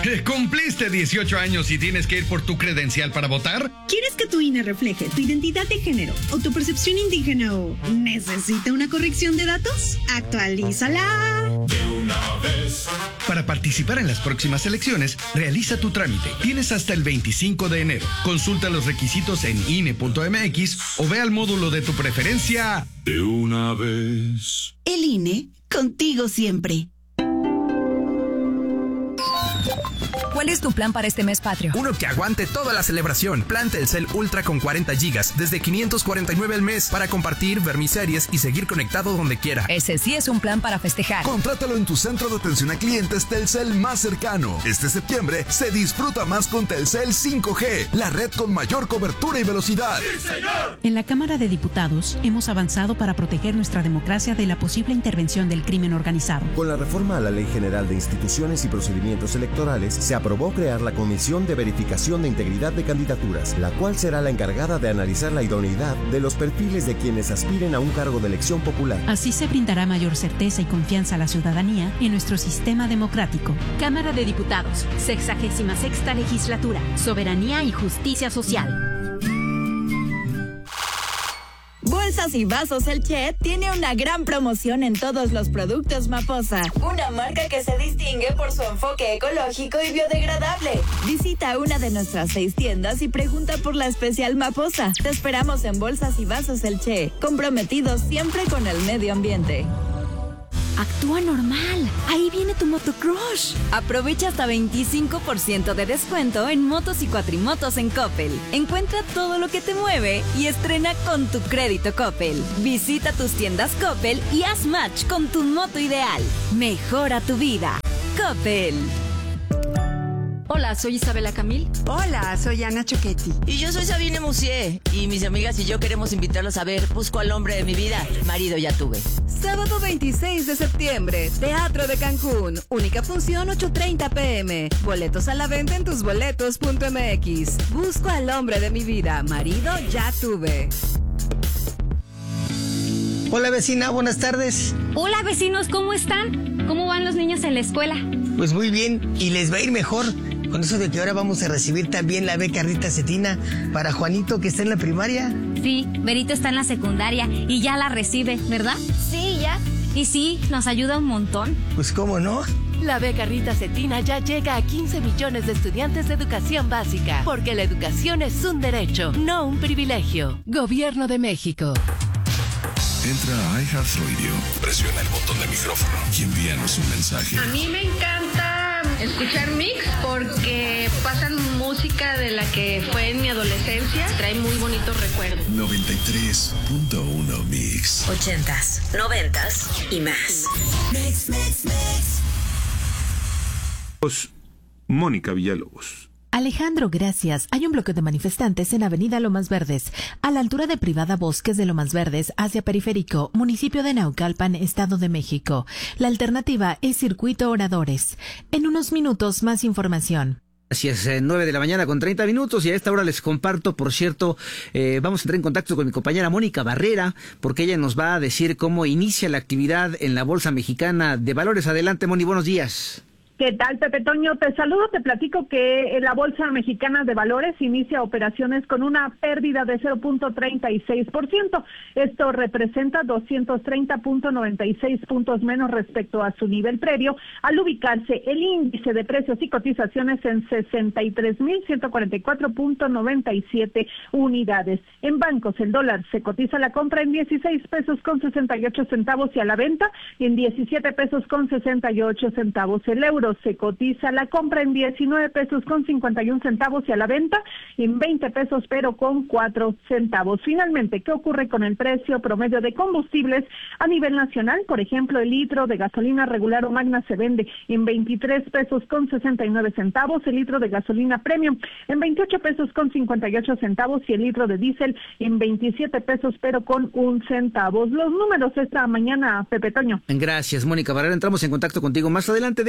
¿Cumpliste 18 años y tienes que ir por tu credencial para votar? ¿Quieres que tu INE refleje tu identidad de género o tu percepción indígena o necesita una corrección de datos? ¡Actualízala! De una vez. Para participar en las próximas elecciones, realiza tu trámite. Tienes hasta el 25 de enero. Consulta los requisitos en INE.mx o ve al módulo de tu preferencia. De una vez. El INE, contigo siempre. ¿Cuál es tu plan para este mes patrio? Uno que aguante toda la celebración. Plan Telcel Ultra con 40 gigas, desde 549 al mes, para compartir, ver mis series y seguir conectado donde quiera. Ese sí es un plan para festejar. Contrátalo en tu centro de atención a clientes Telcel más cercano. Este septiembre se disfruta más con Telcel 5G, la red con mayor cobertura y velocidad. ¡Sí, señor! En la Cámara de Diputados hemos avanzado para proteger nuestra democracia de la posible intervención del crimen organizado. Con la reforma a la Ley General de Instituciones y Procedimientos Electorales, se aprobó crear la Comisión de Verificación de Integridad de Candidaturas, la cual será la encargada de analizar la idoneidad de los perfiles de quienes aspiren a un cargo de elección popular. Así se brindará mayor certeza y confianza a la ciudadanía en nuestro sistema democrático. Cámara de Diputados, 66ª Legislatura, Soberanía y Justicia Social. Bolsas y Vasos El Che tiene una gran promoción en todos los productos Maposa, una marca que se distingue por su enfoque ecológico y biodegradable. Visita una de nuestras 6 tiendas y pregunta por la especial Maposa. Te esperamos en Bolsas y Vasos El Che, comprometidos siempre con el medio ambiente. Actúa normal. Ahí viene tu motocrush. Aprovecha hasta 25% de descuento en motos y cuatrimotos en Coppel. Encuentra todo lo que te mueve y estrena con tu crédito Coppel. Visita tus tiendas Coppel y haz match con tu moto ideal. Mejora tu vida. Coppel. Hola, soy Isabela Camil. Hola, soy Ana Choquetti. Y yo soy Sabine Musier. Y mis amigas y yo queremos invitarlos a ver Busco al hombre de mi vida. Marido ya tuve. Sábado 26 de septiembre, Teatro de Cancún. Única función 8:30 p.m. Boletos a la venta en tusboletos.mx. Busco al hombre de mi vida. Marido ya tuve. Hola vecina, buenas tardes. Hola vecinos, ¿cómo están? ¿Cómo van los niños en la escuela? Pues muy bien, y les va a ir mejor con eso de que ahora vamos a recibir también la beca Rita Cetina para Juanito, que está en la primaria. Sí, Berito está en la secundaria y ya la recibe, ¿verdad? Sí, ya. Y sí, nos ayuda un montón. Pues cómo no. La beca Rita Cetina ya llega a 15 millones de estudiantes de educación básica, porque la educación es un derecho, no un privilegio. Gobierno de México. Entra a iHeartRadio, presiona el botón de micrófono y envíanos un mensaje. A mí me encanta escuchar Mix porque pasan música de la que fue en mi adolescencia. Trae muy bonitos recuerdos. 93.1 Mix. 80s, 90s y más. Mix, mix, mix. Mónica Villalobos. Alejandro, gracias. Hay un bloqueo de manifestantes en Avenida Lomas Verdes, a la altura de Privada Bosques de Lomas Verdes, hacia Periférico, municipio de Naucalpan, Estado de México. La alternativa es Circuito Oradores. En unos minutos, más información. Así es, 9 de la mañana con 30 minutos y a esta hora les comparto, por cierto, vamos a entrar en contacto con mi compañera Mónica Barrera, porque ella nos va a decir cómo inicia la actividad en la Bolsa Mexicana de Valores. Adelante, Moni, buenos días. ¿Qué tal, Pepe Toño? Te saludo, te platico que la Bolsa Mexicana de Valores inicia operaciones con una pérdida de 0.36%. Esto representa 230.96 puntos menos respecto a su nivel previo, al ubicarse el índice de precios y cotizaciones en 63.144.97 unidades. En bancos, el dólar se cotiza a la compra en 16 pesos con 68 centavos y a la venta en 17 pesos con 68 centavos. El euro se cotiza la compra en 19 pesos con 51 centavos y a la venta en 20 pesos pero con 4 centavos. Finalmente, ¿qué ocurre con el precio promedio de combustibles a nivel nacional? Por ejemplo, el litro de gasolina regular o magna se vende en 23 pesos con 69 centavos, el litro de gasolina premium en 28 pesos con 58 centavos y el litro de diésel en 27 pesos pero con 1 centavo. Los números esta mañana, Pepe Toño. Gracias, Mónica Barrera. Entramos en contacto contigo más adelante. De hecho, en la segunda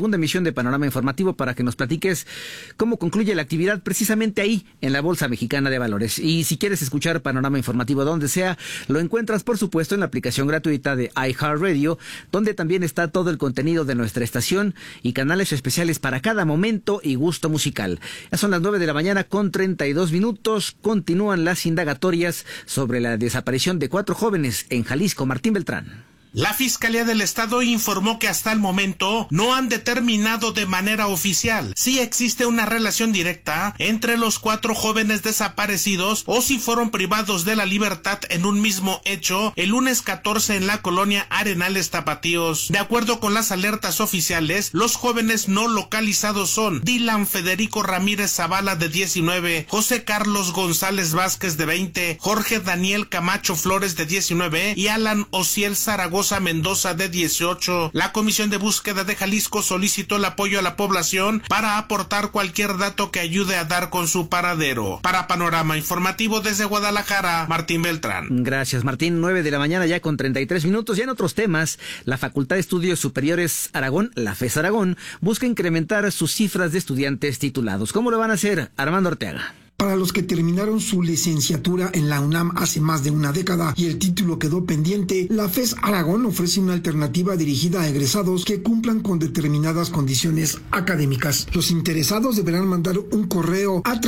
segunda emisión de Panorama Informativo para que nos platiques cómo concluye la actividad precisamente ahí, en la Bolsa Mexicana de Valores. Y si quieres escuchar Panorama Informativo donde sea, lo encuentras, por supuesto, en la aplicación gratuita de iHeartRadio, donde también está todo el contenido de nuestra estación y canales especiales para cada momento y gusto musical. Ya son las 9 de la mañana con 32 minutos. Continúan las indagatorias sobre la desaparición de 4 jóvenes en Jalisco. Martín Beltrán. La Fiscalía del Estado informó que hasta el momento no han determinado de manera oficial si existe una relación directa entre los 4 jóvenes desaparecidos o si fueron privados de la libertad en un mismo hecho el lunes 14 en la colonia Arenales Tapatíos. De acuerdo con las alertas oficiales, los jóvenes no localizados son Dylan Federico Ramírez Zavala, de 19, José Carlos González Vázquez, de 20, Jorge Daniel Camacho Flores, de 19 y Alan Ociel Zaragoza Mendoza, de 18. La Comisión de Búsqueda de Jalisco solicitó el apoyo a la población para aportar cualquier dato que ayude a dar con su paradero. Para Panorama Informativo desde Guadalajara, Martín Beltrán. Gracias, Martín. 9 de la mañana ya con 33 minutos. Ya en otros temas, la Facultad de Estudios Superiores Aragón, la FES Aragón, busca incrementar sus cifras de estudiantes titulados. ¿Cómo lo van a hacer? Armando Ortega. Para los que terminaron su licenciatura en la UNAM hace más de una década y el título quedó pendiente, la FES Aragón ofrece una alternativa dirigida a egresados que cumplan con determinadas condiciones académicas. Los interesados deberán mandar un correo a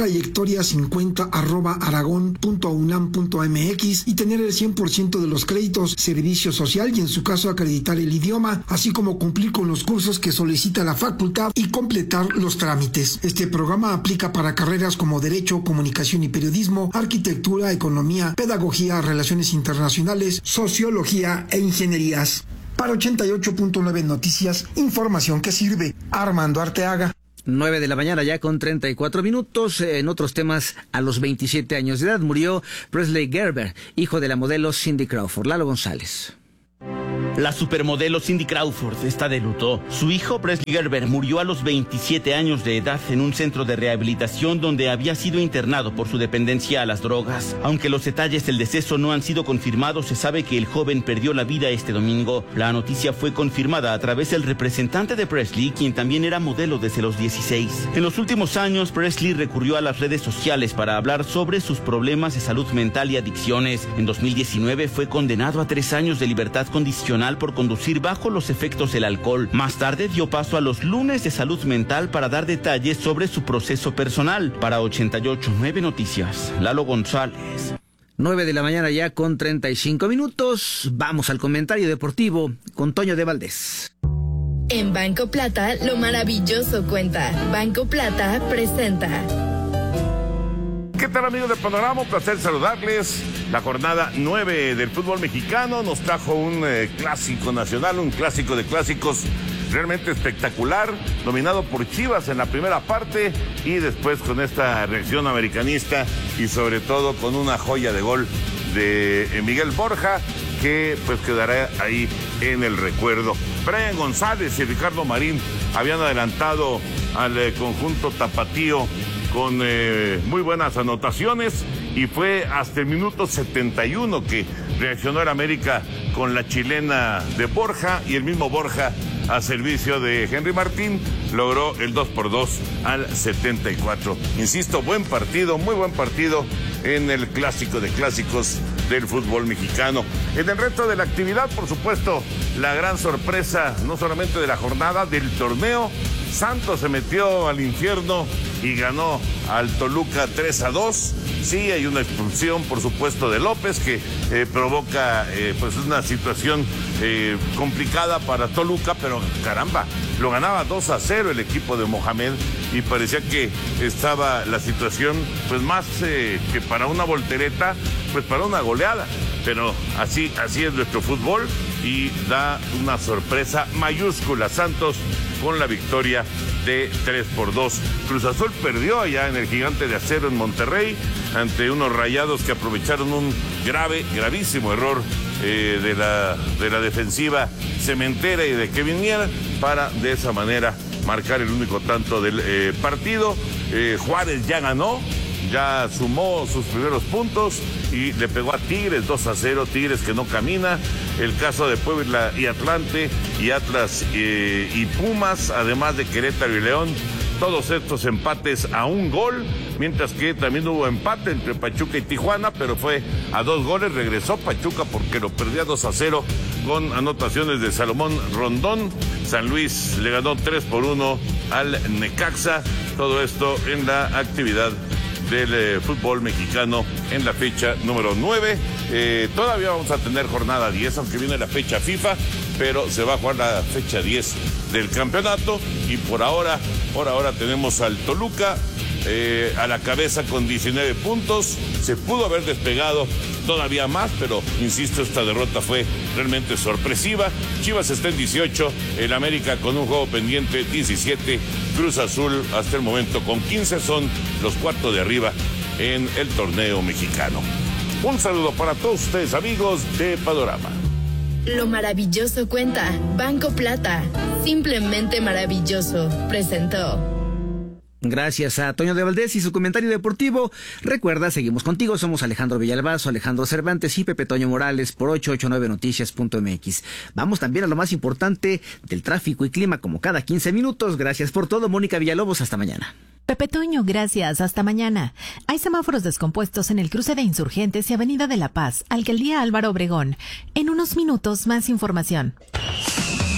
trayectoria50@aragon.unam.mx y tener el 100% de los créditos, servicio social y en su caso acreditar el idioma, así como cumplir con los cursos que solicita la facultad y completar los trámites. Este programa aplica para carreras como Derecho, Comunicación y Periodismo, Arquitectura, Economía, Pedagogía, Relaciones Internacionales, Sociología e Ingenierías. Para 88.9 Noticias, información que sirve. Armando Arteaga. 9 de la mañana ya con 34 minutos. En otros temas, a los 27 años de edad murió Presley Gerber, hijo de la modelo Cindy Crawford. Lalo González. La supermodelo Cindy Crawford está de luto. Su hijo Presley Gerber murió a los 27 años de edad en un centro de rehabilitación donde había sido internado por su dependencia a las drogas. Aunque los detalles del deceso no han sido confirmados, se sabe que el joven perdió la vida este domingo. La noticia fue confirmada a través del representante de Presley, quien también era modelo desde los 16. En los últimos años, Presley recurrió a las redes sociales para hablar sobre sus problemas de salud mental y adicciones. En 2019 fue condenado a 3 años de libertad condicional por conducir bajo los efectos del alcohol. Más tarde dio paso a los lunes de salud mental para dar detalles sobre su proceso personal. Para 88.9 Noticias, Lalo González. 9 de la mañana ya con 35 minutos. Vamos al comentario deportivo con Toño de Valdés. En Banco Plata, lo maravilloso cuenta. Banco Plata presenta. ¿Qué tal, amigos de Panorama? Un placer saludarles. La jornada 9 del fútbol mexicano nos trajo un clásico nacional, un clásico de clásicos realmente espectacular, dominado por Chivas en la primera parte y después con esta reacción americanista y sobre todo con una joya de gol de Miguel Borja que pues quedará ahí en el recuerdo. Brian González y Ricardo Marín habían adelantado al conjunto tapatío con muy buenas anotaciones y fue hasta el minuto 71 que reaccionó el América con la chilena de Borja y el mismo Borja a servicio de Henry Martín logró el 2-2 al 74. Insisto, buen partido, muy buen partido en el clásico de clásicos del fútbol mexicano. En el resto de la actividad, por supuesto, la gran sorpresa, no solamente de la jornada, del torneo. Santos se metió al infierno y ganó al Toluca 3-2. Sí, hay una expulsión, por supuesto, de López que provoca pues una situación complicada para Toluca, pero caramba, lo ganaba 2-0 el equipo de Mohamed y parecía que estaba la situación pues más que para una voltereta, pues para una goleada. Pero así es nuestro fútbol y da una sorpresa mayúscula Santos con la victoria de 3-2. Cruz Azul perdió allá en el Gigante de Acero en Monterrey ante unos Rayados que aprovecharon un gravísimo error de la defensiva cementera y de Kevin Mier para de esa manera marcar el único tanto del partido. Juárez ya ganó, ya sumó sus primeros puntos y le pegó a Tigres 2-0, Tigres que no camina. el caso de Puebla y Atlante, y Atlas y Pumas, además de Querétaro y León. Todos estos empates a un gol, mientras que también hubo empate entre Pachuca y Tijuana, pero fue a 2 goles. Regresó Pachuca porque lo perdía 2-0 con anotaciones de Salomón Rondón. San Luis le ganó 3-1 al Necaxa. Todo esto en la actividad del fútbol mexicano en la fecha número 9. Todavía vamos a tener jornada 10, aunque viene la fecha FIFA, pero se va a jugar la fecha 10 del campeonato. Y por ahora tenemos al Toluca a la cabeza con 19 puntos. Se pudo haber despegado todavía más, pero insisto, esta derrota fue realmente sorpresiva. Chivas está en 18, el América con un juego pendiente 17, Cruz Azul hasta el momento con 15, son los cuartos de arriba en el torneo mexicano. Un saludo para todos ustedes, amigos de Panorama. Lo maravilloso cuenta. Banco Plata. Simplemente maravilloso. Presentó. Gracias a Toño de Valdés y su comentario deportivo. Recuerda, seguimos contigo. Somos Alejandro Villalbazo, Alejandro Cervantes y Pepe Toño Morales por 889noticias.mx. Vamos también a lo más importante del tráfico y clima como cada 15 minutos. Gracias por todo. Mónica Villalobos, hasta mañana. Pepe Toño, gracias. Hasta mañana. Hay semáforos descompuestos en el cruce de Insurgentes y Avenida de la Paz, Alcaldía Álvaro Obregón. En unos minutos, más información.